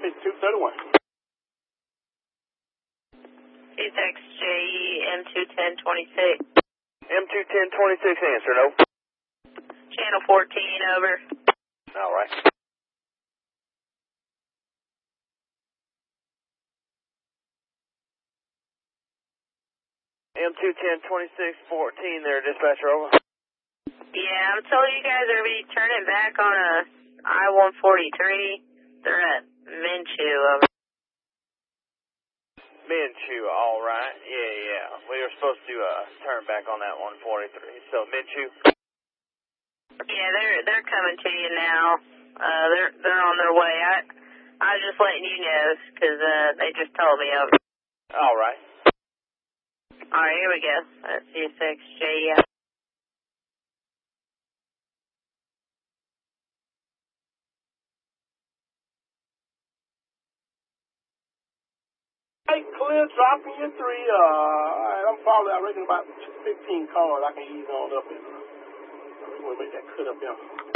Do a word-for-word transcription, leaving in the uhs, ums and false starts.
fifty-two thirty-one. C six J E M two ten twenty-six. M two ten twenty-six, answer, no. Channel fourteen, over. All right. M two ten twenty-six fourteen there, dispatcher, over. Yeah, I'm told you guys are be turning back on a I one forty-three. They're at Minchu, over. Minchu, all right. Yeah, yeah. We were supposed to uh, turn back on that one forty-three. So, Minchu? Yeah, they're they're coming to you now. Uh, they're they're on their way. I I was just letting you know because uh, they just told me, over. All right. All right, here we go. That's C six J E. Hey, clear, dropping you three. Uh, all right, I'm probably, I reckon, about fifteen cars I can ease on up in. Uh, we'll make that cut up there.